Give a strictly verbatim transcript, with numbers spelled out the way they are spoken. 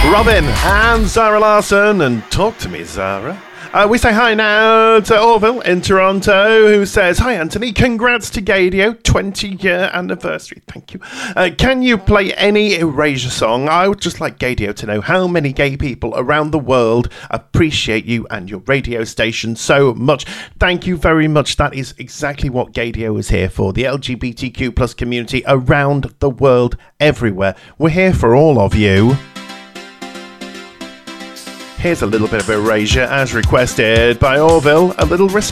Robin and Zara Larson, and talk to me, Zara. Uh, we say hi now to Orville in Toronto, who says, "Hi Anthony, congrats to Gaydio, twenty year anniversary." Thank you. Uh, can you play any Erasure song? I would just like Gaydio to know how many gay people around the world appreciate you and your radio station so much. Thank you very much. That is exactly what Gaydio is here for. The L G B T Q plus community around the world, everywhere. We're here for all of you. Here's a little bit of Erasure as requested by Orville. A little respect.